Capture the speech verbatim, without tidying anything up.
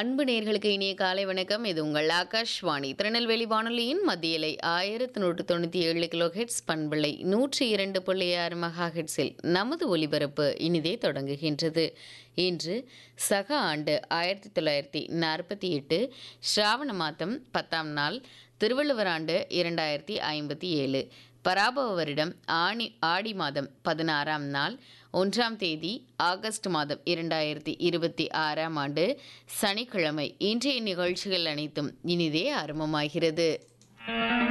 அன்பு நேயர்களுக்கு இனிய காலை வணக்கம். இது உங்கள் ஆகாஷ்வாணி திருநெல்வேலி வானொலியின் மத்தியலை ஆயிரத்து நூற்று தொண்ணூற்றி ஏழு கிலோ ஹெட்ஸ் பண்பலை நூற்றி இரண்டு புள்ளி ஆறு மெகா ஹெட்ஸில் நமது ஒலிபரப்பு இனிதே தொடங்குகின்றது. இன்று சக ஆண்டு ஆயிரத்தி தொள்ளாயிரத்தி நாற்பத்தி எட்டு ஸ்ராவண மாதம் பத்தாம் நாள், திருவள்ளுவர் ஆண்டு இரண்டாயிரத்தி ஐம்பத்தி ஏழு, பராபவ வருடம் ஆணி ஆடி மாதம் பதினாறாம் நாள், ஒன்றாம் தேதி ஆகஸ்ட் மாதம் இரண்டாயிரத்தி இருபத்தி ஆறாம் ஆண்டு சனிக்கிழமை. இன்றைய நிகழ்ச்சிகள் அனைத்தும் இனிதே ஆரம்பமாகிறது.